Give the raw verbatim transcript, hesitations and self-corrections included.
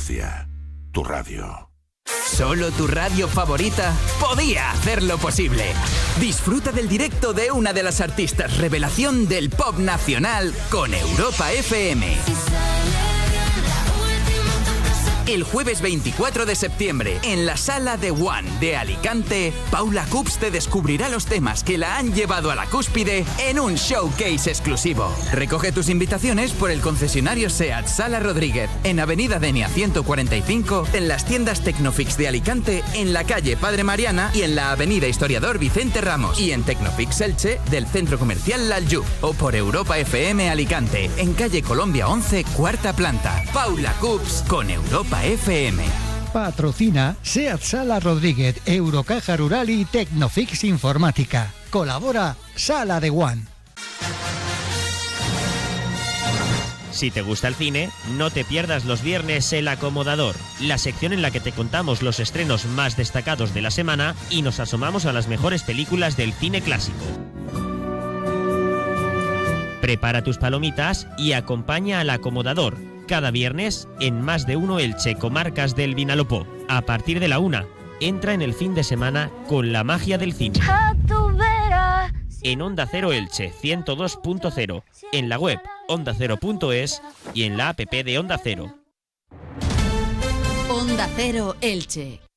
Andalucía, tu radio. Solo tu radio favorita podía hacerlo posible. Disfruta del directo de una de las artistas revelación del pop nacional con Europa F M. El jueves veinticuatro de septiembre, en la Sala de One de Alicante, Paula Cups te descubrirá los temas que la han llevado a la cúspide en un showcase exclusivo. Recoge tus invitaciones por el concesionario SEAT Sala Rodríguez, en Avenida Denia ciento cuarenta y cinco, en las tiendas Tecnofix de Alicante, en la calle Padre Mariana y en la Avenida Historiador Vicente Ramos, y en Tecnofix Elche del Centro Comercial Laljub, o por Europa F M Alicante, en calle Colombia once, cuarta planta. Paula Cups con Europa F M. Patrocina SEAT Sala Rodríguez, Eurocaja Rural y Tecnofix Informática. Colabora Sala de One. Si te gusta el cine, no te pierdas los viernes El Acomodador, la sección en la que te contamos los estrenos más destacados de la semana y nos asomamos a las mejores películas del cine clásico. Prepara tus palomitas y acompaña al Acomodador cada viernes en Más de Uno Elche, comarcas del Vinalopó. A partir de la una, entra en el fin de semana con la magia del cine. En Onda Cero Elche ciento dos punto cero, en la web onda cero punto es y en la app de Onda Cero. Onda Cero Elche,